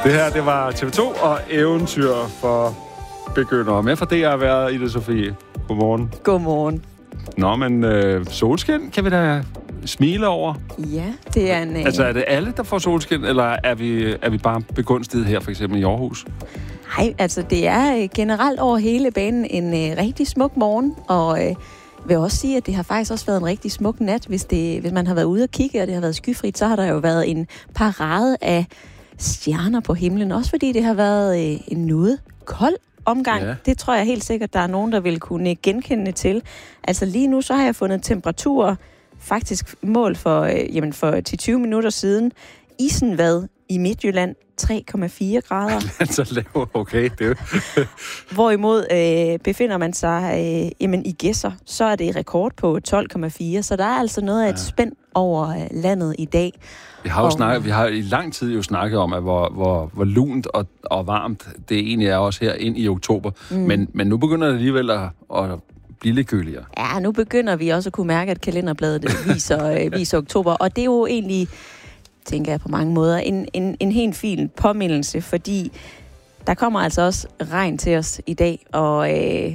Det her, det var TV2 og eventyr for begyndere. Med for det har været Ida Sofie. Godmorgen. Godmorgen. Nå, men solskin kan vi da smile over. Ja, det er en... Altså, er det alle, der får solskin, eller er vi bare begunstiget her, for eksempel i Aarhus? Nej, altså det er generelt over hele banen en rigtig smuk morgen, og vil også sige, at det har faktisk også været en rigtig smuk nat. Hvis man har været ude og kigge, og det har været skyfrit, så har der jo været en parade af stjerner på himlen. Også fordi det har været en noget kold omgang. Ja. Det tror jeg helt sikkert, der er nogen, der vil kunne genkende til. Altså lige nu, så har jeg fundet temperaturer, faktisk mål for 10-20 minutter siden. Isenvad i Midtjylland, 3,4 grader. Så lav, okay. Det Hvorimod befinder man sig i Gedser, så er det rekord på 12,4. Så der er altså noget af et spænd over landet i dag. Vi har i lang tid jo snakket om, at hvor lunt og varmt det egentlig er også her ind i oktober. Men nu begynder det alligevel at blive lidt køligere. Ja, nu begynder vi også at kunne mærke, at kalenderbladet viser oktober. Og det er jo egentlig, tænker jeg på mange måder, en helt fin påmindelse, fordi der kommer altså også regn til os i dag, og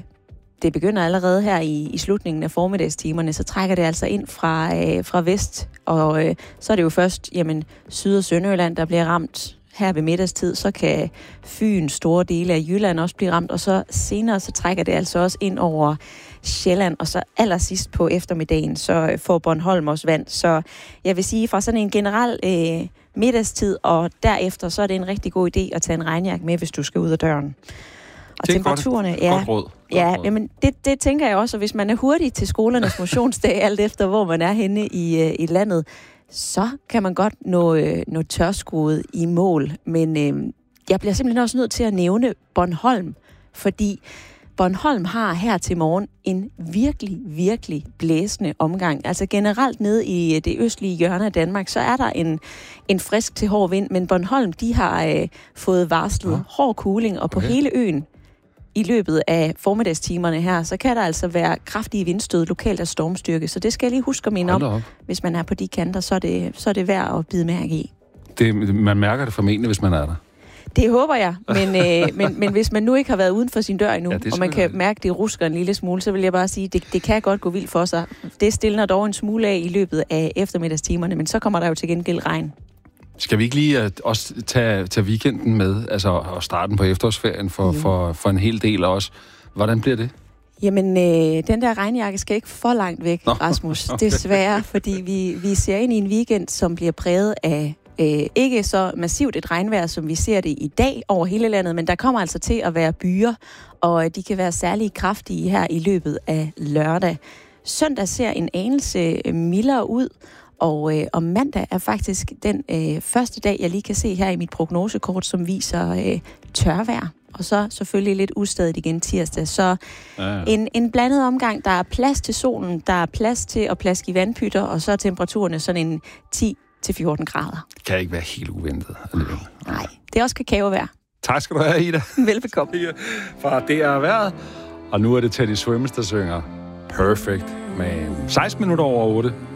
det begynder allerede her i slutningen af formiddagstimerne, så trækker det altså ind fra vest, og så er det jo først Syd- og Sønderjylland, der bliver ramt her ved middagstid, så kan Fyn, store dele af Jylland også blive ramt, og så senere så trækker det altså også ind over Sjælland, og så allersidst på eftermiddagen, så får Bornholm også vand. Så jeg vil sige, fra sådan en generel middagstid, og derefter, så er det en rigtig god idé at tage en regnjakke med, hvis du skal ud af døren. Og det er temperaturerne, godt råd. Jamen, det tænker jeg også, og hvis man er hurtig til skolernes motionsdag, alt efter hvor man er henne i landet, så kan man godt nå tørskoet i mål. Men jeg bliver simpelthen også nødt til at nævne Bornholm, fordi Bornholm har her til morgen en virkelig, virkelig blæsende omgang. Altså generelt nede i det østlige hjørne af Danmark, så er der en frisk til hård vind, men Bornholm, de har fået varslet hård kuling, og på hele øen i løbet af formiddagstimerne her, så kan der altså være kraftige vindstød lokalt af stormstyrke. Så det skal jeg lige huske at minde om. Hvis man er på de kanter, så er det værd at bide mærke i. Man mærker det formentlig, hvis man er der. Det håber jeg, men hvis man nu ikke har været uden for sin dør endnu, og man kan mærke, at det rusker en lille smule, så vil jeg bare sige, at det kan godt gå vildt for sig. Det stiller dog en smule af i løbet af eftermiddagstimerne, men så kommer der jo til gengæld regn. Skal vi ikke lige også tage weekenden med, altså og starten på efterårsferien for en hel del også? Hvordan bliver det? Jamen, den der regnjakke skal ikke for langt væk, Rasmus. Desværre, fordi vi ser ind i en weekend, som bliver præget af ikke så massivt et regnvejr, som vi ser det i dag over hele landet, men der kommer altså til at være byer, og de kan være særlig kraftige her i løbet af lørdag. Søndag ser en anelse mildere ud, og mandag er faktisk den første dag, jeg lige kan se her i mit prognosekort, som viser tørvejr. Og så selvfølgelig lidt ustadigt igen tirsdag. Så en blandet omgang. Der er plads til solen, der er plads til at plaske i vandpytter, og så er temperaturerne sådan en 10-14 grader. Det kan ikke være helt uventet. Nej, det er også kakao-vejr. Tak skal du have, Ida. Velbekomme. Fra det er været. Og nu er det Teddy Swims, der synger Perfect med 16 minutter over 8.